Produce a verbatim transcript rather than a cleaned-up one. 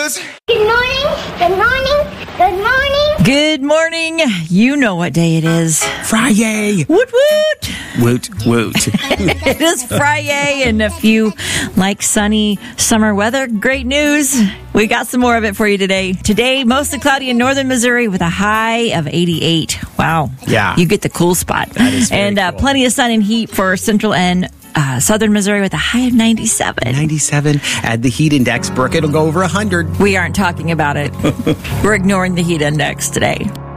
Rose. Good morning, good morning, good morning. Good morning. You know what day it is. Friday. Woot woot. Woot, woot. It is Friday, and if you like sunny summer weather, great news. We got some more of it for you today. Today, mostly cloudy in northern Missouri with a high of eighty-eight. Wow. Yeah. You get the cool spot. That is very And uh, cool. plenty of sun and heat for central and uh, southern Missouri with a high of ninety-seven. ninety-seven. Add the heat index, Brooke. It'll go over one hundred. We aren't talking about it. We're ignoring the heat index today.